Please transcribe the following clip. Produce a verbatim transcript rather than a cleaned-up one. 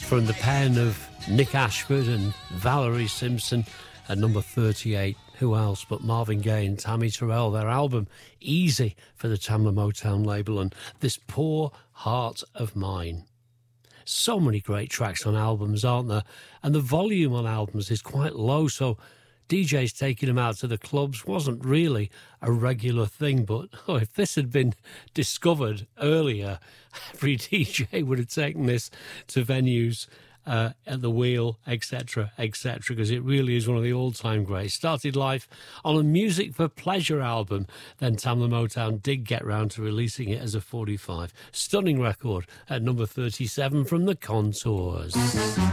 From the pen of Nick Ashford and Valerie Simpson at number thirty-eight. Who else but Marvin Gaye and Tammy Terrell, their album Easy for the Tamla Motown label, and This Poor Heart of Mine. So many great tracks on albums, aren't there? And the volume on albums is quite low, so D Js taking them out to the clubs wasn't really a regular thing. But oh, if this had been discovered earlier, every D J would have taken this to venues uh, at the wheel, et cetera, et cetera, because it really is one of the all-time greats. Started life on a Music for Pleasure album, then Tamla Motown did get round to releasing it as a forty-five. Stunning record at number thirty-seven from the Contours.